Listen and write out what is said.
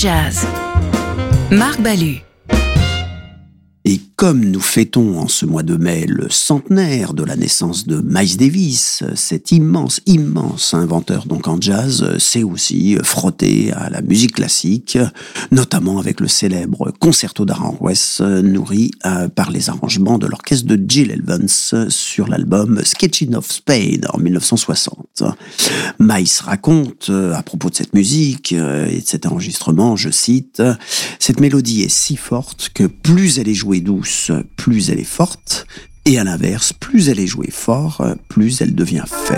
Jazz. Marc Ballu. Et comme nous fêtons en ce mois de mai le centenaire de la naissance de Miles Davis, cet immense inventeur donc en jazz s'est aussi frotté à la musique classique, notamment avec le célèbre concerto d'Aranjuez nourri par les arrangements de l'orchestre de Gil Evans sur l'album Sketching of Spain en 1960. Miles raconte à propos de cette musique et de cet enregistrement, je cite, « Cette mélodie est si forte que plus elle est jouée douce, plus elle est forte, et à l'inverse, plus elle est jouée fort, plus elle devient faible. »